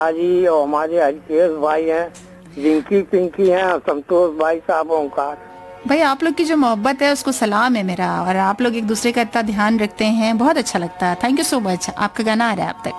जी और हमारे हरिकेश भाई हैं, रिंकी पिंकी हैं और संतोष भाई साहब ओंकार। भाई आप लोग की जो मोहब्बत है उसको सलाम है मेरा, और आप लोग एक दूसरे का इतना ध्यान रखते हैं, बहुत अच्छा लगता है। Thank you so much. आपका गाना आ रहा है आप तक।